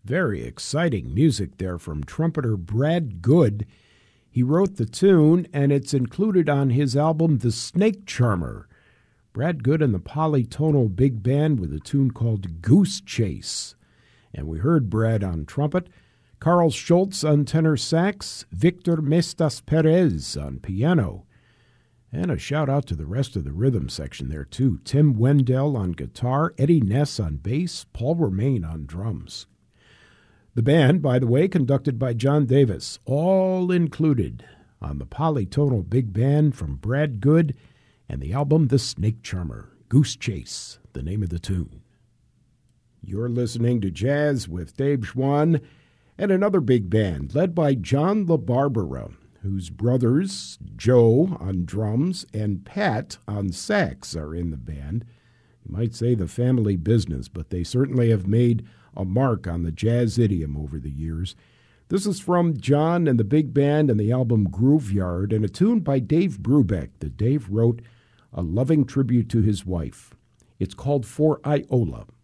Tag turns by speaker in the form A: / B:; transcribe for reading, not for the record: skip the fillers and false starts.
A: Very exciting music there from trumpeter Brad Good. He wrote the tune, and it's included on his album The Snake Charmer. Brad Good and the Polytonal Big Band with a tune called Goose Chase. And we heard Brad on trumpet, Carl Schultz on tenor sax, Victor Mestas Perez on piano. And a shout-out to the rest of the rhythm section there, too. Tim Wendell on guitar, Eddie Ness on bass, Paul Romain on drums. The band, by the way, conducted by John Davis, all included on the Polytonal Big Band from Brad Good and the album The Snake Charmer, Goose Chase, the name of the tune. You're listening to Jazz with Dave Schwann and another big band led by John LaBarbera, whose brothers, Joe on drums and Pat on sax, are in the band. You might say the family business, but they certainly have made a mark on the jazz idiom over the years. This is from John and the big band and the album Grooveyard, and a tune by Dave Brubeck that Dave wrote a loving tribute to his wife. It's called For Iola.